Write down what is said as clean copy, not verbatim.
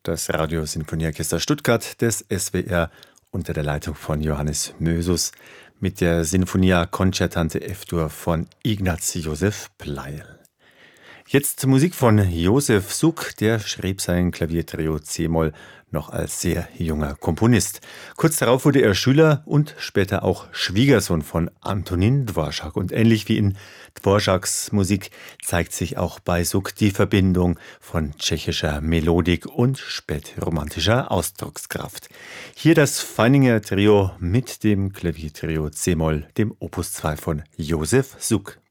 das Radiosinfonieorchester Stuttgart des SWR unter der Leitung von Johannes Mösus mit der Sinfonia Concertante F-Dur von Ignaz Josef Pleyel. Jetzt Musik von Josef Suk, der schrieb sein Klaviertrio C-Moll noch als sehr junger Komponist. Kurz darauf wurde er Schüler und später auch Schwiegersohn von Antonín Dvořák. Und ähnlich wie in Dvořáks Musik zeigt sich auch bei Suk die Verbindung von tschechischer Melodik und spätromantischer Ausdruckskraft. Hier das Feininger Trio mit dem Klaviertrio C-Moll, dem Opus 2 von Josef Suk.